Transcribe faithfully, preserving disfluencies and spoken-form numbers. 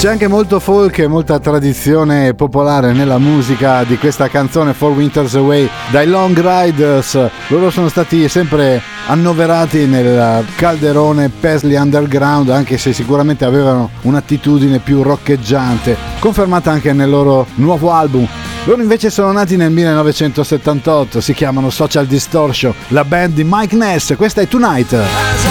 C'è anche molto folk e molta tradizione popolare nella musica di questa canzone Four Winters Away dai Long Riders. Loro sono stati sempre annoverati nel calderone Paisley Underground, anche se sicuramente avevano un'attitudine più roccheggiante, confermata anche nel loro nuovo album. Loro invece sono nati nel millenovecentosettantotto, si chiamano Social Distortion, la band di Mike Ness. Questa è Tonight.